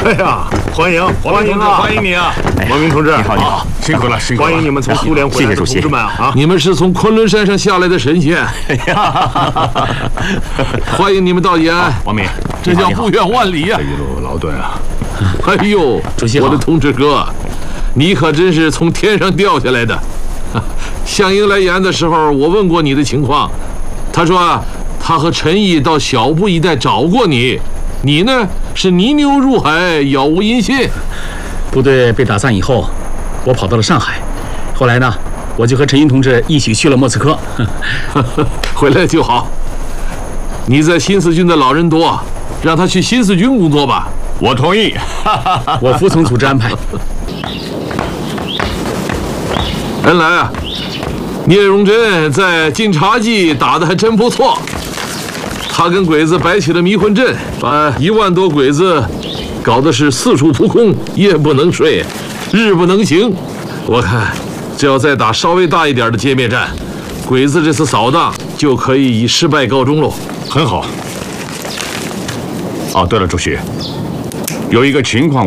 哎呀，欢迎啊！ 欢迎你啊！ 王明同志， 你好，辛苦了，辛苦了！ 欢迎你们从苏联回来的同志们啊！ 你们是从昆仑山上下来的神仙，欢迎你们到延安。 王明， 这叫不远万里呀！ 这一路劳顿啊！ 哎呦， 主席好， 我的同志哥，你可真是从天上掉下来的。项英来延安的时候，我问过你的情况，他说他和陈毅到小布一带找过你，你呢是泥牛入海，杳无音信。 部队被打散以后，我跑到了上海，后来呢，我就和陈毅同志一起去了莫斯科。 回来就好。你在新四军的老人多，让他去新四军工作吧。 我同意。 我服从组织安排。 原来啊，聂荣臻在晋察冀打得还真不错。他跟鬼子摆起了迷魂阵，把1万多鬼子搞得是四处扑空，夜不能睡，日不能行。我看，只要再打稍微大一点的歼灭战，鬼子这次扫荡就可以以失败告终喽。 很好。哦，对了，主席，有一个情况。